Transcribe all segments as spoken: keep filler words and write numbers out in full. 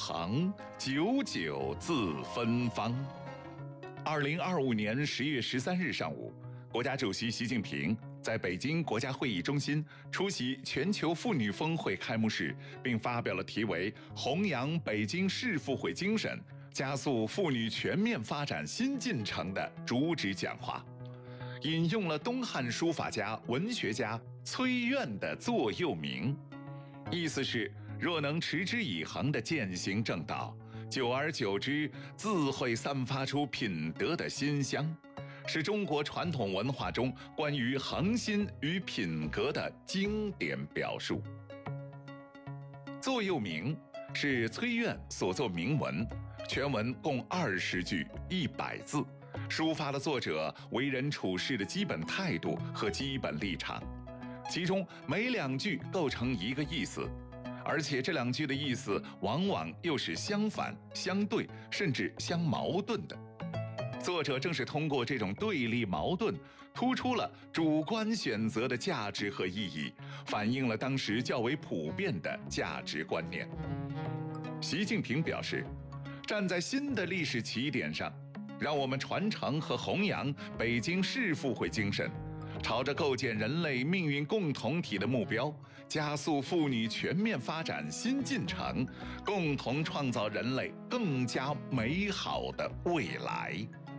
恒，久久自芬芳。二零二五年十月十三日上午，国家主席习近平在北京国家会议中心出席全球妇女峰会开幕式，并发表了题为“弘扬北京世妇会精神，加速妇女全面发展新进程”的主旨讲话，引用了东汉书法家、文学家崔苑的座右铭，意思是若能持之以恒地践行正道，久而久之，自会散发出品德的馨香，是中国传统文化中关于恒心与品格的经典表述。座右铭是崔苑所作铭文，全文共二十句一百字，抒发了作者为人处事的基本态度和基本立场，其中每两句构成一个意思，而且这两句的意思往往又是相反、相对，甚至相矛盾的。作者正是通过这种对立矛盾，突出了主观选择的价值和意义，反映了当时较为普遍的价值观念。习近平表示，站在新的历史起点上，让我们传承和弘扬北京世妇会精神，朝着构建人类命运共同体的目标，加速妇女全面发展新进程，共同创造人类更加美好的未来。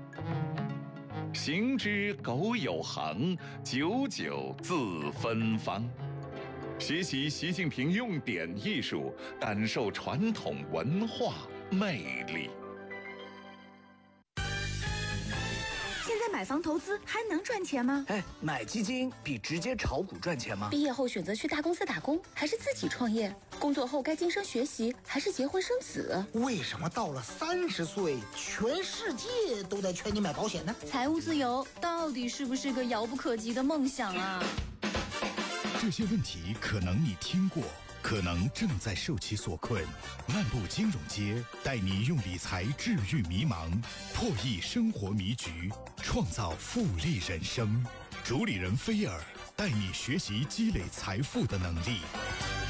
行之苟有恒，久久自芬芳。学习习近平用典艺术，感受传统文化魅力。 现在买房投资还能赚钱吗？ 哎，买基金比直接炒股赚钱吗？ 毕业后选择去大公司打工，还是自己创业？工作后该晋升学习，还是结婚生子？ 为什么到了三十岁，全世界都在劝你买保险呢？ 财务自由到底是不是个遥不可及的梦想啊？ 这些问题可能你听过，可能正在受其所困。漫步金融街，带你用理财治愈迷茫，破译生活迷局，创造复利人生。主理人菲尔带你学习积累财富的能力。